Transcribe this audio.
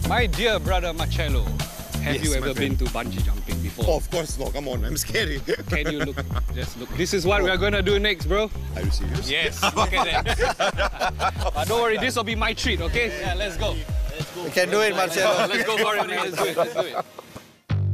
My dear brother Marcelo, have Yes, you my ever been friend. to bungee jumping before? Oh, of course not. Come on, I'm scary. Can you look? Just look. This is what we are gonna do next, bro. Are you serious? Yes, look at that. But don't worry, this will be my treat, okay? Yeah, let's go. We can do it, Marcelo. Let's go for it, man. Let's do it. Let's do it.